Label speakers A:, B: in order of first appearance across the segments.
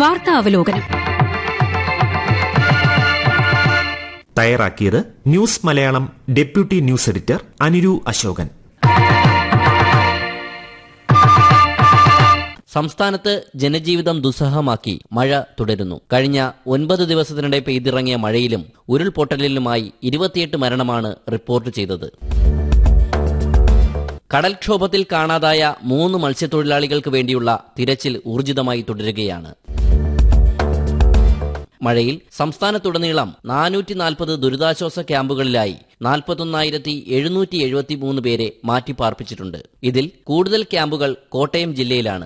A: വാർത്താവലോകനം
B: തയ്യാറാക്കിയത് news Malayalam deputy news editor അനുരു Ashokan.
C: സംസ്ഥാനത്ത് ജനജീവിതം ദുസ്സഹമാക്കി മഴ തുടരുന്നു. കഴിഞ്ഞ 9 ദിവസത്തിനിടെ പെയ്തിറങ്ങിയ മഴയിലും ഉരുൾപൊട്ടലിലുമായി 28 മരണമാണ് റിപ്പോർട്ട് ചെയ്തത്. കടൽക്ഷോഭത്തിൽ കാണാതായ 3 മത്സ്യത്തൊഴിലാളികൾക്ക് വേണ്ടിയുള്ള തിരച്ചിൽ ഊർജിതമായി തുടരുകയാണ്. മഴയിൽ സംസ്ഥാനത്തുടനീളം 440 ദുരിതാശ്വാസ ക്യാമ്പുകളിലായി 41,773 പേരെ മാറ്റിപ്പാർപ്പിച്ചിട്ടുണ്ട്. ഇതിൽ കൂടുതൽ ക്യാമ്പുകൾ കോട്ടയം ജില്ലയിലാണ്.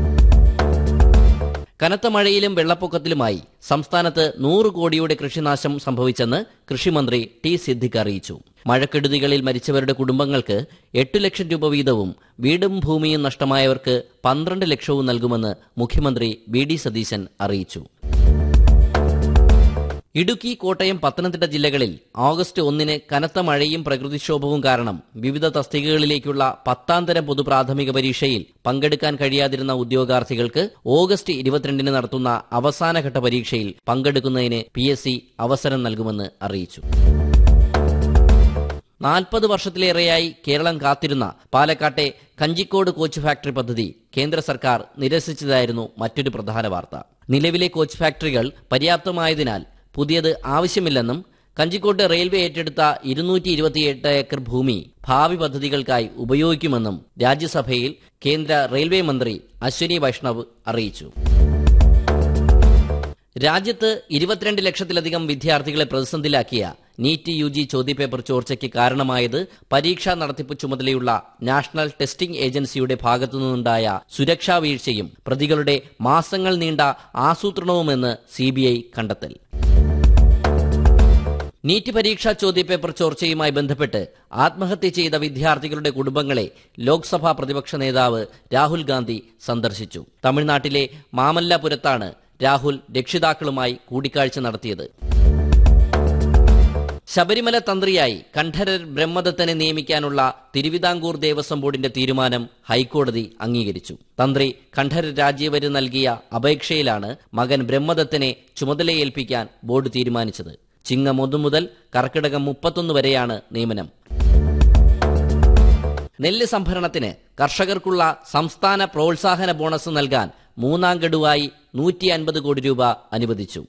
C: കനത്ത മഴയിലും വെള്ളപ്പൊക്കത്തിലുമായി സംസ്ഥാനത്ത് 100 കോടിയുടെ കൃഷിനാശം സംഭവിച്ചെന്ന് കൃഷിമന്ത്രി ടി സിദ്ദിഖ് അറിയിച്ചു. മഴക്കെടുതികളിൽ മരിച്ചവരുടെ കുടുംബങ്ങൾക്ക് 8 ലക്ഷം രൂപ വീതവും വീടും ഭൂമിയും നഷ്ടമായവർക്ക് 12 ലക്ഷവും നൽകുമെന്ന് മുഖ്യമന്ത്രി വി.ഡി. സതീശൻ അറിയിച്ചു. ഇടുക്കി, കോട്ടയം, പത്തനംതിട്ട ജില്ലകളിൽ ഓഗസ്റ്റ് 1 കനത്ത മഴയും പ്രകൃതിക്ഷോഭവും കാരണം വിവിധ തസ്തികകളിലേക്കുള്ള 10ാം തരം പൊതുപ്രാഥമിക പരീക്ഷയിൽ പങ്കെടുക്കാൻ കഴിയാതിരുന്ന ഉദ്യോഗാർത്ഥികൾക്ക് ഓഗസ്റ്റ് 22 നടത്തുന്ന അവസാനഘട്ട പരീക്ഷയിൽ പങ്കെടുക്കുന്നതിന് PSC അവസരം നൽകുമെന്ന് അറിയിച്ചു. 40 വർഷത്തിലേറെയായി കേരളം കാത്തിരുന്ന പാലക്കാട്ടെ കഞ്ചിക്കോട് കോച്ച് ഫാക്ടറി പദ്ധതി കേന്ദ്ര സർക്കാർ നിരസിച്ചതായിരുന്നു മറ്റൊരു പ്രധാന വാർത്ത. നിലവിലെ കോച്ച് ഫാക്ടറികൾ പര്യാപ്തമായതിനാൽ പുതിയത് ആവശ്യമില്ലെന്നും കഞ്ചിക്കോട്ട് റെയിൽവേ ഏറ്റെടുത്ത 228 ഏക്കർ ഭൂമി ഭാവി പദ്ധതികൾക്കായി ഉപയോഗിക്കുമെന്നും രാജ്യസഭയിൽ കേന്ദ്ര റെയിൽവേ മന്ത്രി അശ്വിനി വൈഷ്ണവ് അറിയിച്ചു. രാജ്യത്ത് 22 ലക്ഷത്തിലധികം വിദ്യാർത്ഥികളെ പ്രതിസന്ധിയിലാക്കിയ നീറ്റ് UG ചോദ്യപേപ്പർ ചോർച്ചയ്ക്ക് കാരണമായത് പരീക്ഷാ നടത്തിപ്പ് ചുമതലയുള്ള നാഷണൽ ടെസ്റ്റിംഗ് ഏജൻസിയുടെ ഭാഗത്തുനിന്നുണ്ടായ സുരക്ഷാ വീഴ്ചയും പ്രതികളുടെ മാസങ്ങൾ നീണ്ട ആസൂത്രണവുമെന്ന് CBI കണ്ടെത്തൽ. നീറ്റ് പരീക്ഷാ ചോദ്യപേപ്പർ ചോർച്ചയുമായി ബന്ധപ്പെട്ട് ആത്മഹത്യ ചെയ്ത വിദ്യാർത്ഥികളുടെ കുടുംബങ്ങളെ ലോക്സഭാ പ്രതിപക്ഷ നേതാവ് രാഹുൽ ഗാന്ധി സന്ദർശിച്ചു. തമിഴ്നാട്ടിലെ മാമല്ലപുരത്താണ് രാഹുൽ രക്ഷിതാക്കളുമായി കൂടിക്കാഴ്ച നടത്തിയത്. ശബരിമല തന്ത്രിയായി കണ്ഠരർ ബ്രഹ്മദത്തനെ നിയമിക്കാനുള്ള തിരുവിതാംകൂർ ദേവസ്വം ബോർഡിന്റെ തീരുമാനം ഹൈക്കോടതി അംഗീകരിച്ചു. തന്ത്രി കണ്ഠരർ രാജീവര് നൽകിയ അപേക്ഷയിലാണ് മകൻ ബ്രഹ്മദത്തനെ ചുമതലയേൽപ്പിക്കാൻ ബോർഡ് തീരുമാനിച്ചത്. ചിങ്ങം 1 മുതൽ കർക്കിടകം 31 വരെയാണ് നിയമനം. നെല്ല് സംഭരണത്തിന് കർഷകർക്കുള്ള സംസ്ഥാന പ്രോത്സാഹന ബോണസ് നൽകാൻ 3ാം ഗഡുവായി 150 കോടി രൂപ അനുവദിച്ചു.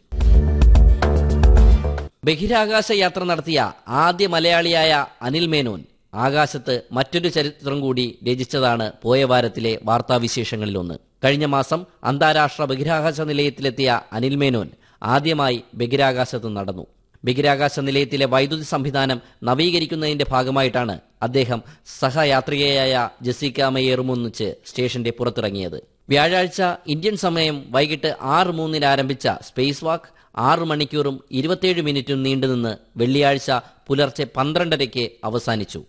C: ബഹിരാകാശ യാത്ര നടത്തിയ ആദ്യ മലയാളിയായ അനിൽ മേനോൻ ആകാശത്ത് മറ്റൊരു ചരിത്രം കൂടി രചിച്ചതാണ് പോയ വാരത്തിലെ വാർത്താവിശേഷങ്ങളിലൊന്ന്. കഴിഞ്ഞ മാസം അന്താരാഷ്ട്ര ബഹിരാകാശ നിലയത്തിലെത്തിയ അനിൽ മേനോൻ ആദ്യമായി ബഹിരാകാശത്ത് നടന്നു. ബഹിരാകാശ നിലയത്തിലെ വൈദ്യുതി സംവിധാനം നവീകരിക്കുന്നതിന്റെ ഭാഗമായിട്ടാണ് അദ്ദേഹം സഹയാത്രികയായ ജെസിക്ക മെയേറുമൊന്നിച്ച് സ്റ്റേഷന്റെ പുറത്തിറങ്ങിയത്. വ്യാഴാഴ്ച ഇന്ത്യൻ സമയം വൈകിട്ട് 6:03 ആരംഭിച്ച സ്പേസ് വാക്ക് 6 മണിക്കൂറും 27 മിനിറ്റും നീണ്ടുനിന്ന് വെള്ളിയാഴ്ച പുലർച്ചെ 12:30 അവസാനിച്ചു.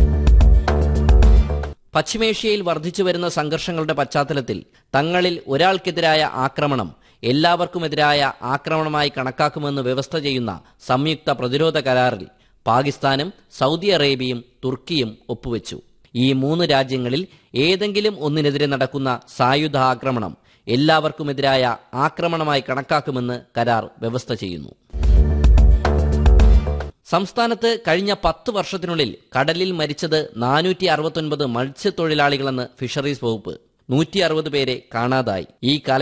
C: പശ്ചിമേഷ്യയിൽ വർദ്ധിച്ചുവരുന്ന സംഘർഷങ്ങളുടെ പശ്ചാത്തലത്തിൽ തങ്ങളിൽ ഒരാൾക്കെതിരായ ആക്രമണം എല്ലാവർക്കുമെതിരായ ആക്രമണമായി കണക്കാക്കുമെന്ന് വ്യവസ്ഥ ചെയ്യുന്ന സംയുക്ത പ്രതിരോധ കരാറിൽ പാകിസ്ഥാനും സൗദി അറേബ്യയും തുർക്കിയും ഒപ്പുവെച്ചു. ഈ 3 രാജ്യങ്ങളിൽ ഏതെങ്കിലും ഒന്നിനെതിരെ നടക്കുന്ന സായുധ ആക്രമണം എല്ലാവർക്കുമെതിരായ ആക്രമണമായി കണക്കാക്കുമെന്ന് കരാർ വ്യവസ്ഥ ചെയ്യുന്നു. സംസ്ഥാനത്ത് കഴിഞ്ഞ 10 വർഷത്തിനുള്ളിൽ കടലിൽ മരിച്ചത് 469 മത്സ്യത്തൊഴിലാളികളെന്ന് ഫിഷറീസ് വകുപ്പ്. 160 പേരെ കാണാതായി. ഈ